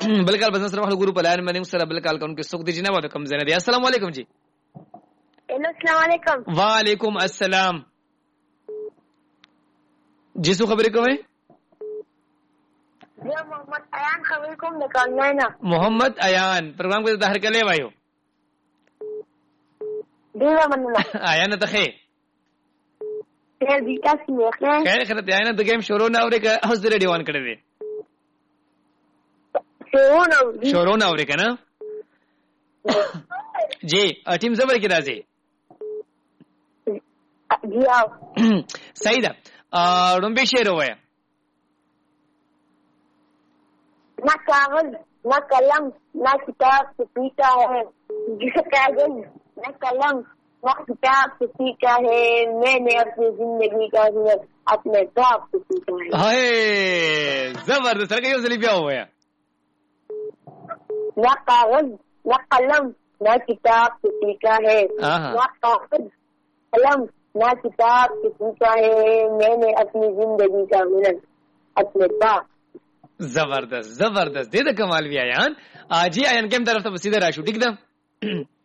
بل کال بس سره ګروپ پلان باندې سره بل کال کوم کې سوق دي جناب کم زنه دي. السلام علیکم جی. हेलो अस्सलाम वालेकुम. وعلیکم السلام. جی سو خبرې کوئ؟ زه محمد ایان خبرې کوم د کانانا. محمد ایان پروګرام کې د هر کله وایو. ډیره مننه. ایان ته خیر. خیر دې تاسو نه خیر. خیر خیر ته ایان د گیم شروع نه اورې که اوس د ریډیو آن کړی دی؟ شروع نه اورې کنه. جی ټیم زبر کې راځي. جی आओ. صحیح ده. رومبي شعر وایا. ना कागज ना कलम ना किताब से पीता है जिसे कागज ना कलम ना किताब से पीता है मैंने अपनी जिंदगी का हुनर अपने ख्वाब से पीता है. हाय जबरदस्त सर के जल्दी बया हुआ है. ना कागज ना कलम ना किताब से पीता है ना कागज कलम ना किताब से पीता है मैंने अपनी जिंदगी का हुनर अपने ख्वाब. زبردست زبردست دې د کمال وی ایان. جی ایان کوم طرف ته سیده راشو ټیک ده.